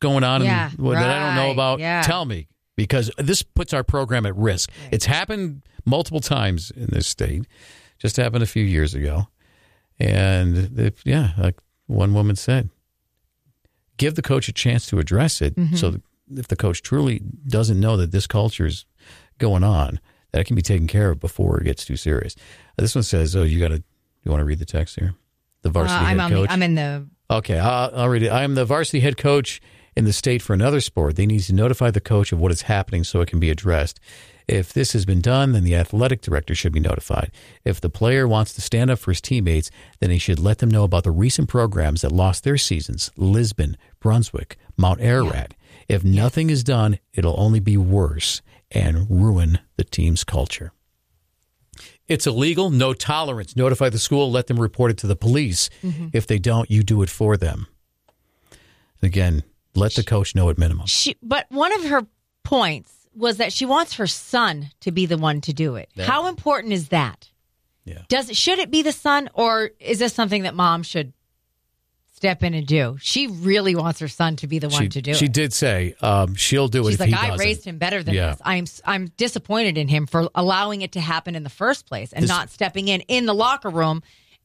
going on that I don't know about? Yeah. Tell me, because this puts our program at risk. Right. It's happened multiple times in this state. Just happened a few years ago. And, like one woman said, give the coach a chance to address it. Mm-hmm. So if the coach truly doesn't know that this culture is going on, that it can be taken care of before it gets too serious. This one says, you want to read the text here? The varsity head coach. I'm in the... Okay, I'll read it. I am the varsity head coach in the state for another sport. They need to notify the coach of what is happening so it can be addressed. If this has been done, then the athletic director should be notified. If the player wants to stand up for his teammates, then he should let them know about the recent programs that lost their seasons, Lisbon, Brunswick, Mount Ararat. Yeah. If nothing is done, it'll only be worse and ruin the team's culture. It's illegal, no tolerance. Notify the school, let them report it to the police. Mm-hmm. If they don't, you do it for them. Again, let the coach know at minimum. But one of her points was that she wants her son to be the one to do it. How important is that? Yeah. Should it be the son, or is this something that mom should step in and do? She really wants her son to be the one to do it. She did say she'll do it if he doesn't. I raised him better than this. I'm disappointed in him for allowing it to happen in the first place and not stepping in the locker room.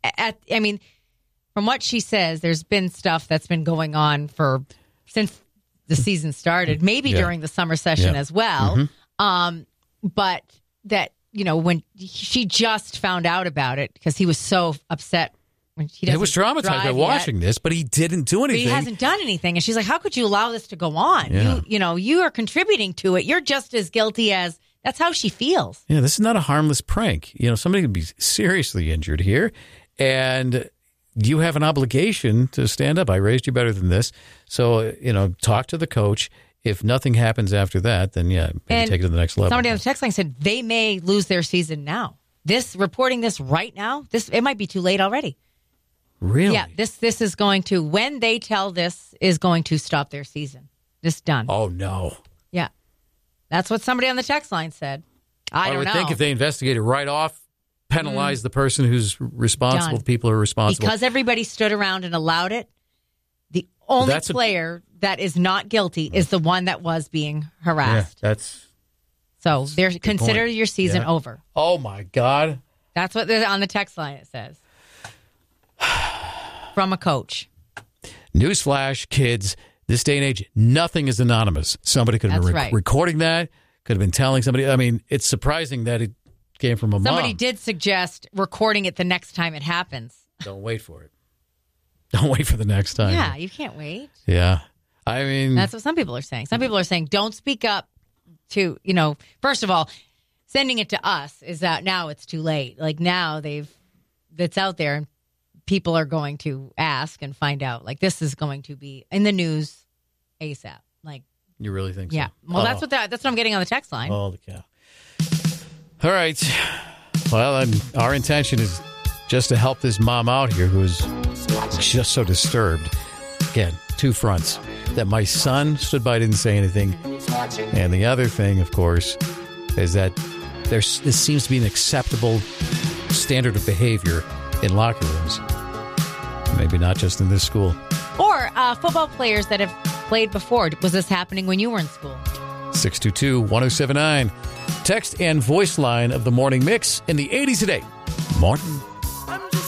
From what she says, there's been stuff that's been going on since the season started, maybe during the summer session as well. Mm-hmm. But that, when she just found out about it because he was so upset. He was traumatized by watching this, but he didn't do anything. But he hasn't done anything. And she's like, how could you allow this to go on? Yeah. You are contributing to it. You're just as guilty as... That's how she feels. Yeah, this is not a harmless prank. Somebody could be seriously injured here. And you have an obligation to stand up. I raised you better than this. So, talk to the coach. If nothing happens after that, then maybe take it to the next level. Somebody on the text line said they may lose their season now. Reporting this right now, it might be too late already. Really? Yeah, this is going to, when they tell this, is going to stop their season. This done. Oh, no. Yeah. That's what somebody on the text line said. I don't know. I would think if they investigate it right off, penalize the person who's responsible, the people who are responsible. Because everybody stood around and allowed it, the only player that is not guilty is the one that was being harassed. Yeah, so consider your season over. Oh, my God. That's what on the text line it says. From a coach. Newsflash, kids, this day and age, nothing is anonymous. Somebody could have been recording that, could have been telling somebody. I mean, it's surprising that it came from a mom. Somebody did suggest recording it the next time it happens. Don't wait for it. Don't wait for the next time. Yeah, you can't wait. Yeah. I mean, that's what some people are saying. Some people are saying, don't speak up to, first of all, sending it to us is that now it's too late. Like now it's out there and people are going to ask and find out. Like this is going to be in the news ASAP. Like you really think so? Yeah. Well, that's what I'm getting on the text line. Holy cow. All right. Well, our intention is just to help this mom out here who's just so disturbed. Again, two fronts. That my son stood by, didn't say anything. And the other thing, of course, is that this seems to be an acceptable standard of behavior in locker rooms. Maybe not just in this school. Or football players that have played before. Was this happening when you were in school? 622-1079. Text and voice line of the morning mix in the 80s today. Morning.